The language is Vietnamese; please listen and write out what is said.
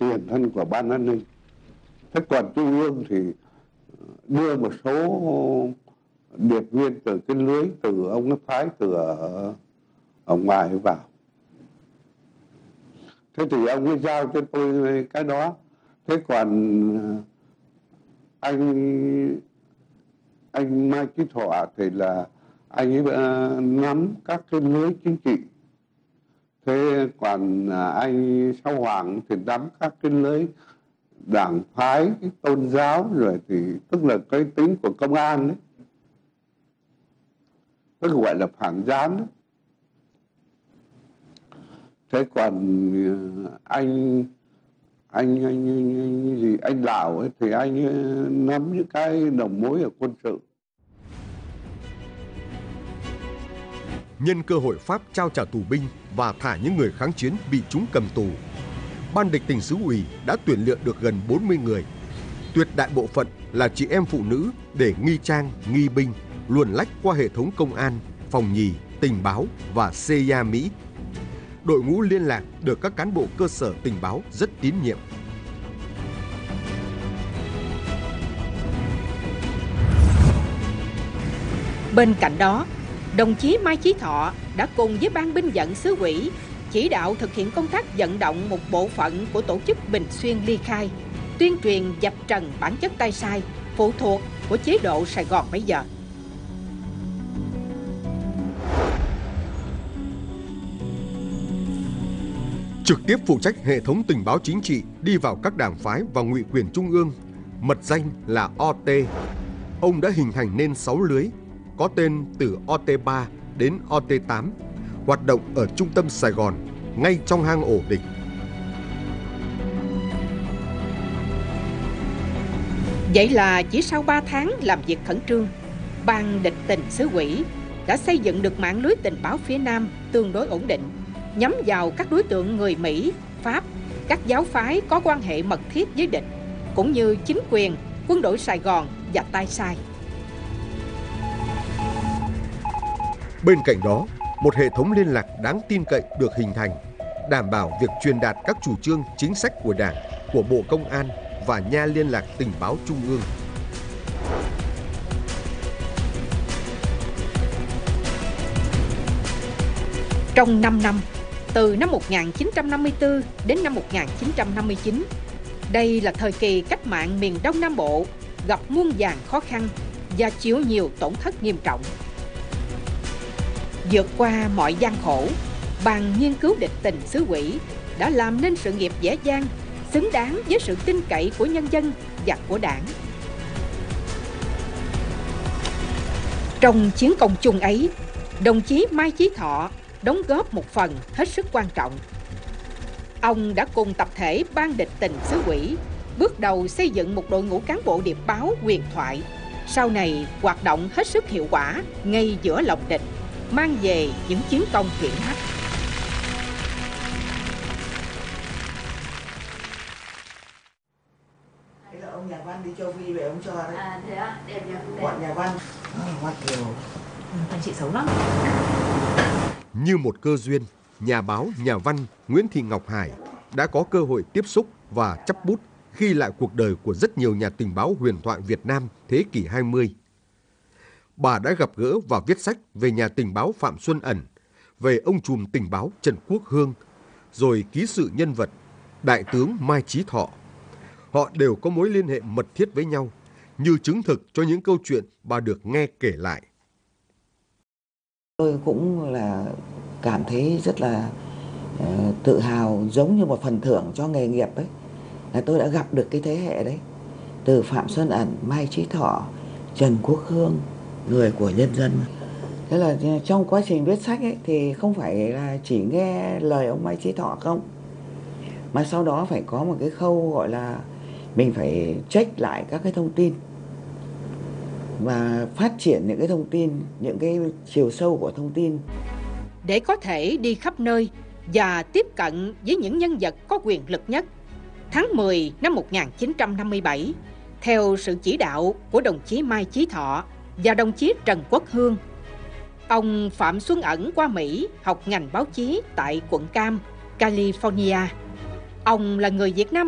tiền thân của ban an ninh. Thế còn trung ương thì đưa một số điệp viên từ cái lưới, từ ông ấy phái từ ở ngoài vào. Thế thì ông ấy giao cho tôi cái đó. Thế còn anh Mai Chí Thọ thì là anh ấy nắm các cái lưới chính trị. Thế còn anh Sao Hoàng thì nắm các cái lưới đảng phái, cái tôn giáo, rồi thì tức là cái tính của công an đấy, tức gọi là phản gián đấy. Thế còn anh Lào ấy thì anh nắm những cái đầu mối ở quân sự. Nhân cơ hội Pháp trao trả tù binh và thả những người kháng chiến bị chúng cầm tù, ban địch tỉnh xứ ủy đã tuyển lựa được gần 40 người. Tuyệt đại bộ phận là chị em phụ nữ để nghi trang, nghi binh, luồn lách qua hệ thống công an, phòng nhì, tình báo và CIA Mỹ. Đội ngũ liên lạc được các cán bộ cơ sở tình báo rất tín nhiệm. Bên cạnh đó, đồng chí Mai Chí Thọ đã cùng với ban binh vận xứ ủy chỉ đạo thực hiện công tác vận động một bộ phận của tổ chức Bình Xuyên ly khai, tuyên truyền dập trần bản chất tay sai, phụ thuộc của chế độ Sài Gòn bấy giờ. Trực tiếp phụ trách hệ thống tình báo chính trị đi vào các đảng phái và ngụy quyền trung ương, mật danh là OT. Ông đã hình thành nên 6 lưới, có tên từ OT3 đến OT8, hoạt động ở trung tâm Sài Gòn, ngay trong hang ổ địch. Vậy là chỉ sau 3 tháng làm việc khẩn trương, ban địch tình xứ ủy đã xây dựng được mạng lưới tình báo phía Nam tương đối ổn định, nhắm vào các đối tượng người Mỹ, Pháp, các giáo phái có quan hệ mật thiết với địch, cũng như chính quyền, quân đội Sài Gòn và tay sai. Bên cạnh đó, một hệ thống liên lạc đáng tin cậy được hình thành, đảm bảo việc truyền đạt các chủ trương chính sách của Đảng, của Bộ Công an và nha liên lạc tình báo trung ương. Trong 5 năm, từ năm 1954 đến năm 1959, đây là thời kỳ cách mạng miền Đông Nam Bộ gặp muôn vàn khó khăn và chịu nhiều tổn thất nghiêm trọng. Vượt qua mọi gian khổ, ban nghiên cứu địch tình xứ ủy đã làm nên sự nghiệp vẻ vang, xứng đáng với sự tin cậy của nhân dân và của Đảng. Trong chiến công chung ấy, đồng chí Mai Chí Thọ đóng góp một phần hết sức quan trọng. Ông đã cùng tập thể ban địch tình xứ ủy bước đầu xây dựng một đội ngũ cán bộ điệp báo huyền thoại, sau này hoạt động hết sức hiệu quả ngay giữa lòng địch, mang về những chiến công hiển hách. Đấy là ông nhà văn đi châu Phi về ông cho đấy. À thế á, đẹp nhỉ? Bọn nhà văn. Hoa Kiều. Thằng chị xấu lắm. Như một cơ duyên, nhà báo, nhà văn Nguyễn Thị Ngọc Hải đã có cơ hội tiếp xúc và chấp bút ghi lại cuộc đời của rất nhiều nhà tình báo huyền thoại Việt Nam thế kỷ 20. Bà đã gặp gỡ và viết sách về nhà tình báo Phạm Xuân Ẩn, về ông trùm tình báo Trần Quốc Hương, rồi ký sự nhân vật Đại tướng Mai Chí Thọ. Họ đều có mối liên hệ mật thiết với nhau, như chứng thực cho những câu chuyện bà được nghe kể lại. Tôi cũng là cảm thấy rất là tự hào, giống như một phần thưởng cho nghề nghiệp ấy, là tôi đã gặp được cái thế hệ đấy, từ Phạm Xuân Ẩn, Mai Chí Thọ, Trần Quốc Hương, người của nhân dân. Thế là trong quá trình viết sách ấy, thì không phải là chỉ nghe lời ông Mai Chí Thọ không, mà sau đó phải có một cái khâu gọi là mình phải check lại các cái thông tin và phát triển những cái thông tin, những cái chiều sâu của thông tin, để có thể đi khắp nơi và tiếp cận với những nhân vật có quyền lực nhất. Tháng 10 năm 1957, theo sự chỉ đạo của đồng chí Mai Chí Thọ và đồng chí Trần Quốc Hương, ông Phạm Xuân Ẩn qua Mỹ học ngành báo chí tại quận Cam, California. Ông là người Việt Nam